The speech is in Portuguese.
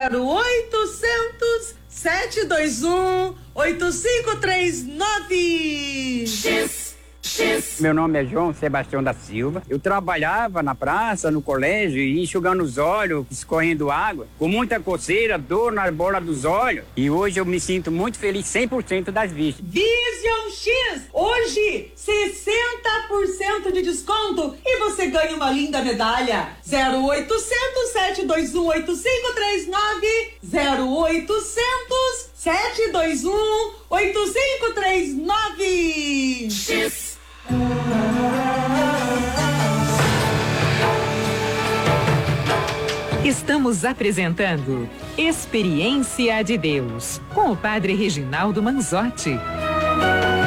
0800 721 8539. Meu nome é João Sebastião da Silva. Eu trabalhava na praça, no colégio, e enxugando os olhos, escorrendo água, com muita coceira, dor na bola dos olhos. E hoje eu me sinto muito feliz 100% das vistas. Vision X, hoje 60% de desconto e você ganha uma linda medalha. 0800 721 8539. 0800 721 8539. Estamos apresentando Experiência de Deus com o Padre Reginaldo Manzotti.